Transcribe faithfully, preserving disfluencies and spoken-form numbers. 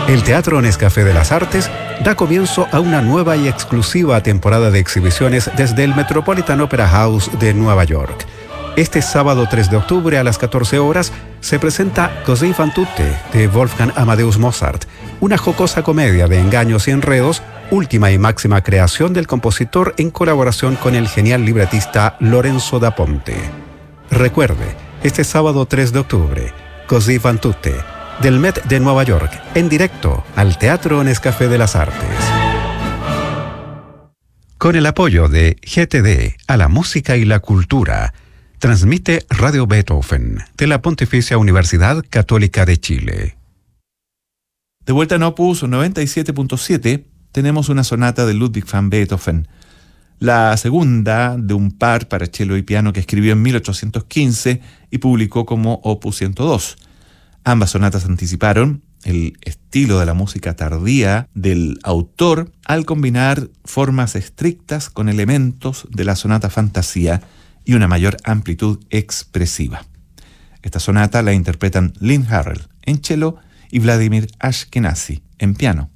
El Teatro Nescafé de las Artes da comienzo a una nueva y exclusiva temporada de exhibiciones desde el Metropolitan Opera House de Nueva York. Este sábado tres de octubre a las catorce horas se presenta Così fan tutte de Wolfgang Amadeus Mozart, una jocosa comedia de engaños y enredos, última y máxima creación del compositor en colaboración con el genial libretista Lorenzo da Ponte. Recuerde, este sábado tres de octubre, Così fan tutte, del Met de Nueva York, en directo al Teatro Nescafé de las Artes. Con el apoyo de G T D a la música y la cultura, transmite Radio Beethoven de la Pontificia Universidad Católica de Chile. De vuelta en Opus noventa y siete punto siete, tenemos una sonata de Ludwig van Beethoven, la segunda de un par para cello y piano que escribió en mil ochocientos quince y publicó como Opus ciento dos. Ambas sonatas anticiparon el estilo de la música tardía del autor al combinar formas estrictas con elementos de la sonata fantasía y una mayor amplitud expresiva. Esta sonata la interpretan Lynn Harrell en cello y Vladimir Ashkenazy en piano.